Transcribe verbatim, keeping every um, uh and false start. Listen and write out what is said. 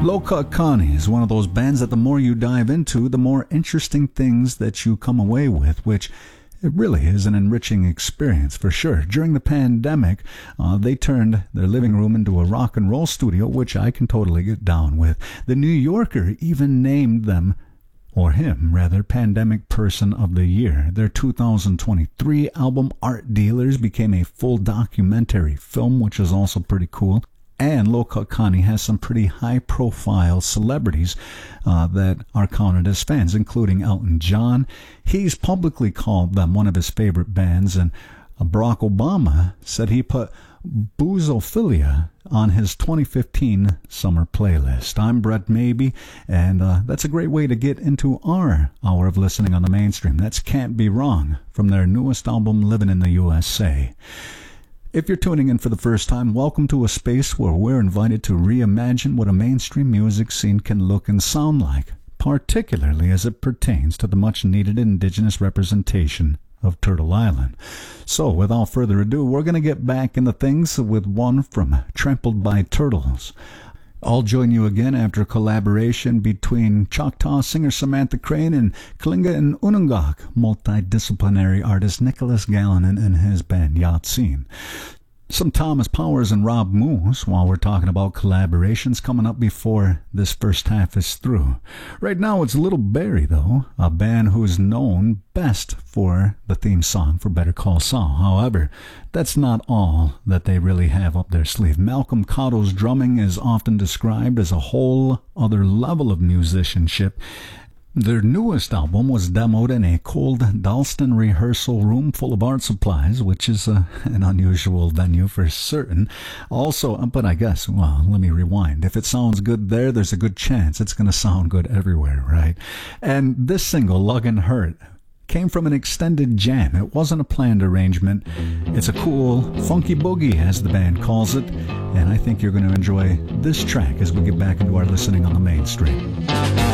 Loca Connie is one of those bands that the more you dive into, the more interesting things that you come away with, which it really is an enriching experience for sure. During the pandemic, uh, they turned their living room into a rock and roll studio, which I can totally get down with. The New Yorker even named them, or him rather, Pandemic Person of the Year. Their two thousand twenty-three album Art Dealers became a full documentary film, which is also pretty cool. And Loca Connie has some pretty high-profile celebrities uh, that are counted as fans, including Elton John. He's publicly called them one of his favorite bands, and uh, Barack Obama said he put Boozophilia on his twenty fifteen summer playlist. I'm Brett Maybe, and uh, that's a great way to get into our hour of listening on the mainstream. That's Can't Be Wrong from their newest album, Living in the U S A. If you're tuning in for the first time, welcome to a space where we're invited to reimagine what a mainstream music scene can look and sound like, particularly as it pertains to the much-needed indigenous representation of Turtle Island. So, without further ado, we're going to get back into things with one from Trampled by Turtles. I'll join you again after a collaboration between Choctaw singer Samantha Crane and Kalinga and Unungak multidisciplinary artist Nicholas Gallon and his band Yahtsin. Some Thomas Powers and Rob Moose while we're talking about collaborations coming up before this first half is through. Right now it's Little Barrie, though, a band who's known best for the theme song for Better Call Saul. However, that's not all that they really have up their sleeve. Malcolm Cotto's drumming is often described as a whole other level of musicianship. Their newest album was demoed in a cold Dalston rehearsal room full of art supplies, which is uh, an unusual venue for certain. Also, but I guess, well, let me rewind. If it sounds good there, there's a good chance it's going to sound good everywhere, right? And this single, Luggin' Hurt, came from an extended jam. It wasn't a planned arrangement. It's a cool, funky boogie, as the band calls it, and I think you're going to enjoy this track as we get back into our listening on the mainstream.